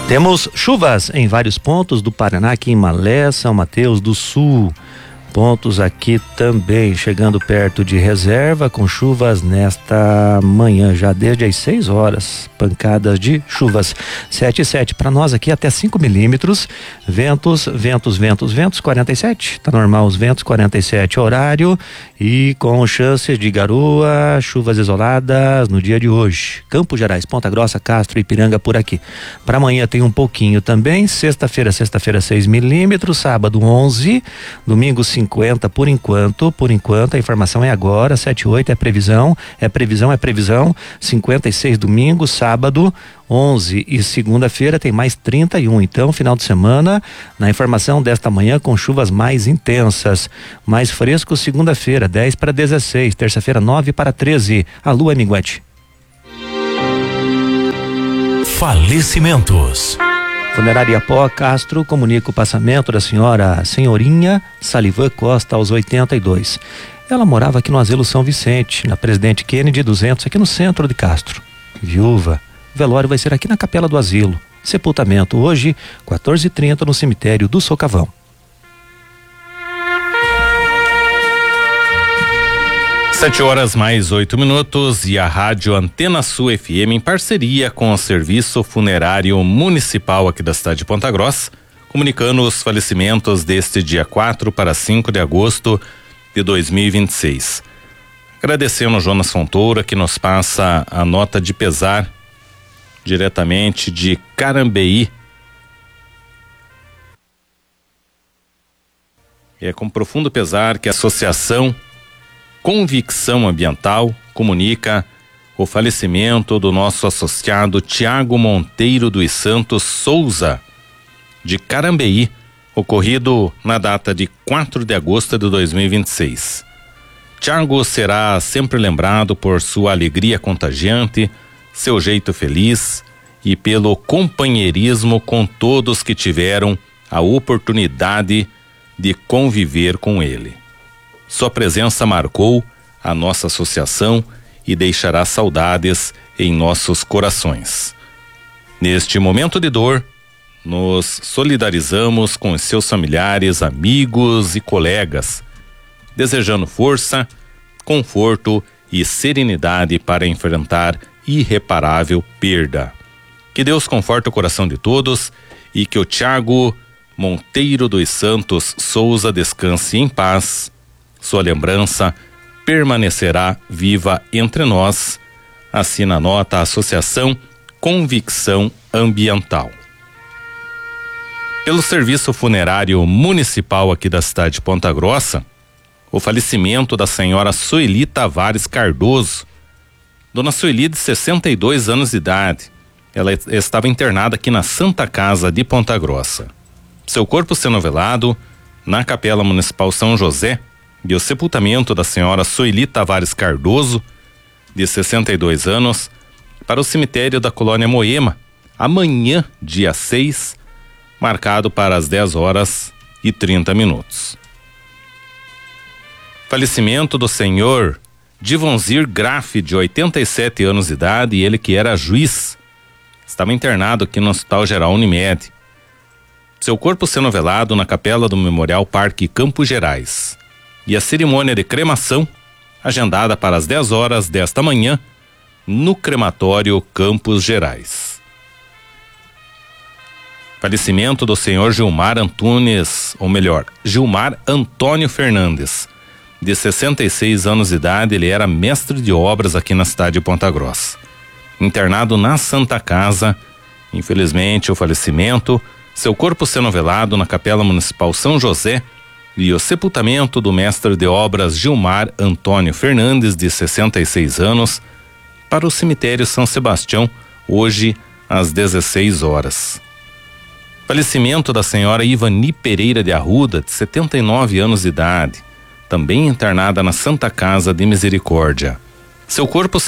Temos chuvas em vários pontos do Paraná, aqui em Malé, São Mateus do Sul. Pontos aqui também chegando perto de reserva, com chuvas nesta manhã, já desde as 6 horas, pancadas de chuvas. 7,7 para nós aqui, até 5 milímetros. Ventos 47, tá normal os ventos, 47 horário, e com chances de garoa, chuvas isoladas no dia de hoje. Campos Gerais, Ponta Grossa, Castro e Ipiranga por aqui. Para amanhã tem um pouquinho também. Sexta-feira 6 milímetros, sábado 11, domingo 50 por enquanto, a informação é agora, 7,8 é previsão, 56 domingo, sábado 11 e segunda-feira tem mais 31, então final de semana, na informação desta manhã, com chuvas mais intensas, mais fresco segunda-feira, 10 para 16, terça-feira 9 para 13, a lua é minguante. Falecimentos. Funerária Pó Castro comunica o passamento da senhorinha Salivan Costa, aos 82. Ela morava aqui no Asilo São Vicente, na Presidente Kennedy 200, aqui no centro de Castro. Viúva. O velório vai ser aqui na capela do asilo. Sepultamento hoje, 14h30, no cemitério do Socavão. 7 horas mais 8 minutos e a Rádio Antena Sul FM, em parceria com o Serviço Funerário Municipal aqui da cidade de Ponta Grossa, comunicando os falecimentos deste dia 4 para 5 de agosto de 2026. Agradecendo o Jonas Fontoura, que nos passa a nota de pesar diretamente de Carambeí. É com profundo pesar que a Associação Convicção Ambiental comunica o falecimento do nosso associado Tiago Monteiro dos Santos Souza, de Carambeí, ocorrido na data de 4 de agosto de 2026. Tiago será sempre lembrado por sua alegria contagiante, seu jeito feliz e pelo companheirismo com todos que tiveram a oportunidade de conviver com ele. Sua presença marcou a nossa associação e deixará saudades em nossos corações. Neste momento de dor, nos solidarizamos com os seus familiares, amigos e colegas, desejando força, conforto e serenidade para enfrentar irreparável perda. Que Deus conforte o coração de todos e que o Tiago Monteiro dos Santos Souza descanse em paz. Sua lembrança permanecerá viva entre nós, assina a nota a Associação Convicção Ambiental. Pelo Serviço Funerário Municipal aqui da cidade de Ponta Grossa, o falecimento da senhora Sueli Tavares Cardoso. Dona Sueli, de 62 anos de idade, ela estava internada aqui na Santa Casa de Ponta Grossa. Seu corpo sendo velado na Capela Municipal São José, e o sepultamento da senhora Sueli Tavares Cardoso, de 62 anos, para o cemitério da Colônia Moema, amanhã, dia 6, marcado para as 10 horas e 30 minutos. Falecimento do senhor Divonzir Graff, de 87 anos de idade, e ele que era juiz, estava internado aqui no Hospital Geral Unimed. Seu corpo sendo velado na capela do Memorial Parque Campos Gerais. E a cerimônia de cremação, agendada para as 10 horas desta manhã, no crematório Campos Gerais. Falecimento do senhor Gilmar Antônio Fernandes, de 66 anos de idade, ele era mestre de obras aqui na cidade de Ponta Grossa. Internado na Santa Casa, infelizmente o falecimento, seu corpo sendo velado na Capela Municipal São José, e o sepultamento do mestre de obras Gilmar Antônio Fernandes, de 66 anos, para o cemitério São Sebastião, hoje às 16 horas. Falecimento da senhora Ivani Pereira de Arruda, de 79 anos de idade, também internada na Santa Casa de Misericórdia. Seu corpo